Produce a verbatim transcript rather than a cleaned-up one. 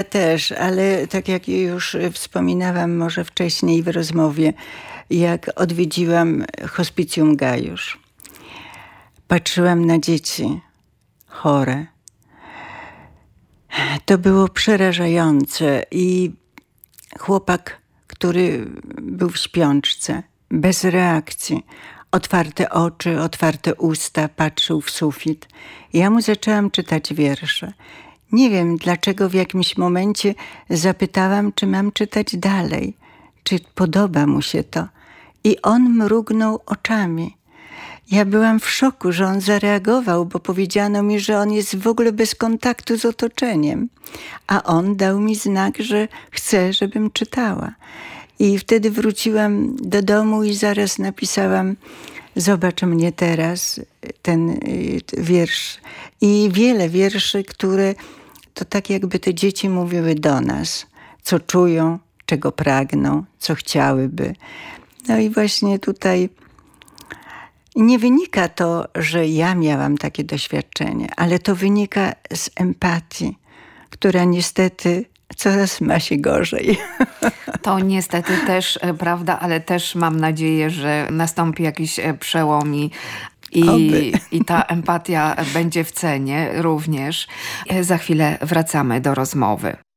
też, ale tak jak już wspominałam może wcześniej w rozmowie, jak odwiedziłam hospicjum Gajusz, patrzyłam na dzieci chore. To było przerażające i chłopak, który był w śpiączce, bez reakcji, otwarte oczy, otwarte usta, patrzył w sufit. Ja mu zaczęłam czytać wiersze. Nie wiem, dlaczego w jakimś momencie zapytałam, czy mam czytać dalej, czy podoba mu się to. I on mrugnął oczami. Ja byłam w szoku, że on zareagował, bo powiedziano mi, że on jest w ogóle bez kontaktu z otoczeniem. A on dał mi znak, że chce, żebym czytała. I wtedy wróciłam do domu i zaraz napisałam: zobacz mnie teraz, ten wiersz. I wiele wierszy, które to tak jakby te dzieci mówiły do nas, co czują, czego pragną, co chciałyby. No i właśnie tutaj nie wynika to, że ja miałam takie doświadczenie, ale to wynika z empatii, która niestety coraz ma się gorzej. To niestety też prawda, ale też mam nadzieję, że nastąpi jakiś przełom i I, I ta empatia będzie w cenie również. Za chwilę wracamy do rozmowy.